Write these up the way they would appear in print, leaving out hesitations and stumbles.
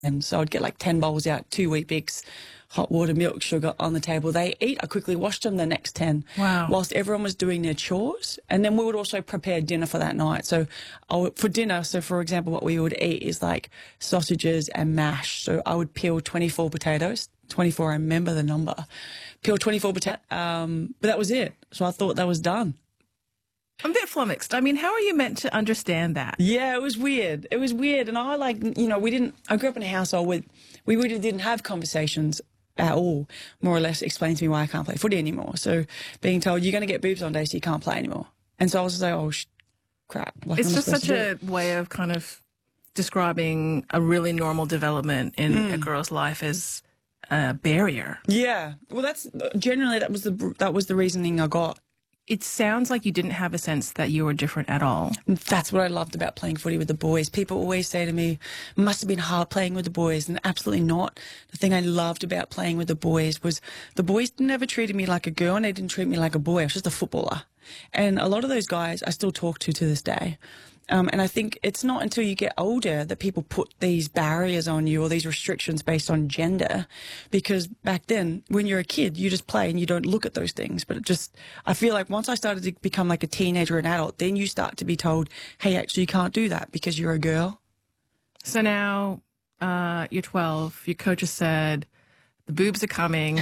And so I'd get like 10 bowls out, 2 Weet-Bix, hot water, milk, sugar on the table. They eat. I quickly washed them the next 10. Wow. Whilst everyone was doing their chores. And then we would also prepare dinner for that night. So for dinner, so for example, what we would eat is like sausages and mash. So I would peel 24 potatoes. 24, I remember the number. Peel 24 potatoes. But that was it. So I thought that was done. I'm a bit flummoxed. I mean, how are you meant to understand that? Yeah, it was weird. It was weird. And I I grew up in a household where we really didn't have conversations at all, more or less explain to me why I can't play footy anymore. So being told, you're going to get boobs one day, so you can't play anymore. And so I was just like, oh, crap. Like, it's just such a way of kind of describing a really normal development in a girl's life as a barrier. Yeah. Well, that was the reasoning I got. It sounds like you didn't have a sense that you were different at all. That's what I loved about playing footy with the boys. People always say to me, must have been hard playing with the boys, and absolutely not. The thing I loved about playing with the boys was the boys never treated me like a girl and they didn't treat me like a boy. I was just a footballer. And a lot of those guys I still talk to this day. And I think it's not until you get older that people put these barriers on you or these restrictions based on gender. Because back then, when you're a kid, you just play and you don't look at those things. But I feel like once I started to become like a teenager and adult, then you start to be told, hey, actually, you can't do that because you're a girl. So now you're 12. Your coach has said, the boobs are coming.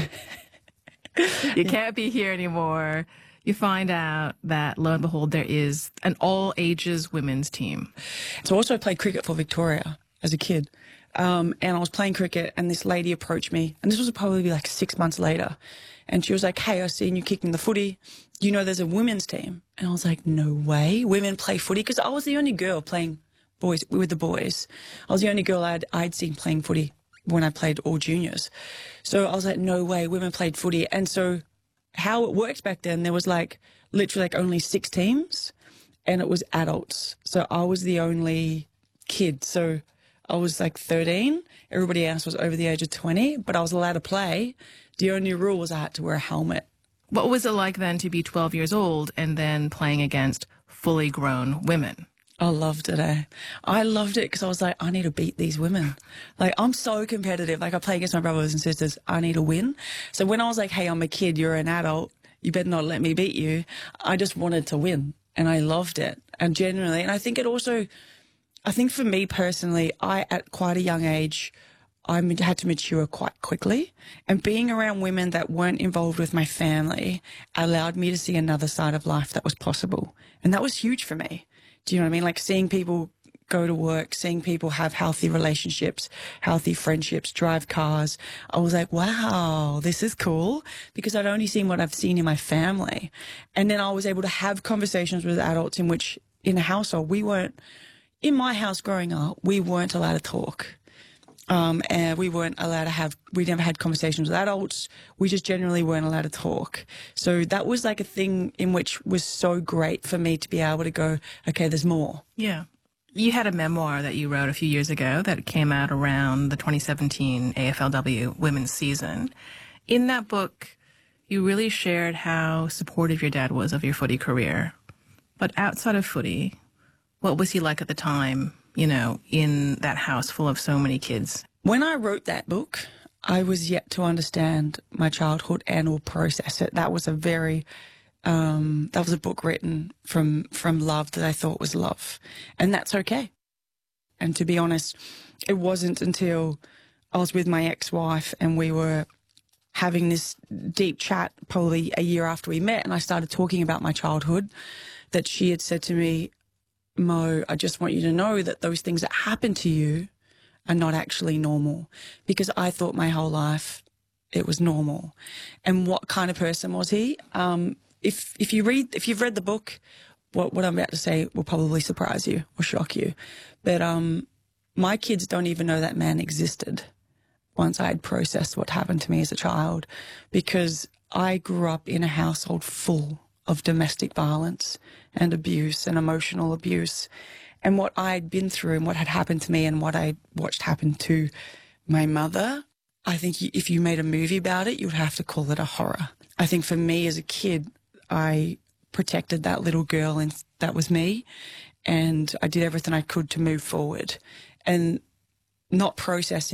You can't be here anymore. You find out that, lo and behold, there is an all-ages women's team. So also I played cricket for Victoria as a kid. And I was playing cricket and this lady approached me. And this was probably like 6 months later. And she was like, hey, I've seen you kicking the footy. You know there's a women's team. And I was like, no way. Women play footy? Because I was the only girl playing with the boys. I was the only girl I'd seen playing footy when I played all juniors. So I was like, no way, women played footy. And so how it worked back then, there was like literally like only 6 teams and it was adults. So I was the only kid. So I was like 13. Everybody else was over the age of 20, but I was allowed to play. The only rule was I had to wear a helmet. What was it like then to be 12 years old and then playing against fully grown women? I loved it, eh? I loved it because I was like, I need to beat these women. Like, I'm so competitive. Like, I play against my brothers and sisters. I need to win. So when I was like, hey, I'm a kid, you're an adult, you better not let me beat you, I just wanted to win. And I loved it. And genuinely, and I think for me personally, at quite a young age, I had to mature quite quickly. And being around women that weren't involved with my family allowed me to see another side of life that was possible. And that was huge for me. Do you know what I mean? Like seeing people go to work, seeing people have healthy relationships, healthy friendships, drive cars. I was like, wow, this is cool, because I'd only seen what I've seen in my family. And then I was able to have conversations with adults in a household, in my house growing up, we weren't allowed to talk. And we never had conversations with adults. We just generally weren't allowed to talk. So that was like a thing in which was so great for me to be able to go, okay, there's more. Yeah. You had a memoir that you wrote a few years ago that came out around the 2017 AFLW women's season. In that book, you really shared how supportive your dad was of your footy career. But outside of footy, what was he like at the time? You know, in that house full of so many kids? When I wrote that book, I was yet to understand my childhood and or process it. That was a book written from love that I thought was love. And that's okay. And to be honest, it wasn't until I was with my ex-wife and we were having this deep chat probably a year after we met and I started talking about my childhood that she had said to me, Mo, I just want you to know that those things that happen to you are not actually normal, because I thought my whole life it was normal. And what kind of person was he? If you've read the book, what I'm about to say will probably surprise you or shock you. But my kids don't even know that man existed once I had processed what happened to me as a child, because I grew up in a household full of domestic violence and abuse and emotional abuse. And what I'd been through and what had happened to me and what I watched happen to my mother, I think if you made a movie about it, you would have to call it a horror. I think for me as a kid, I protected that little girl and that was me. And I did everything I could to move forward and not processing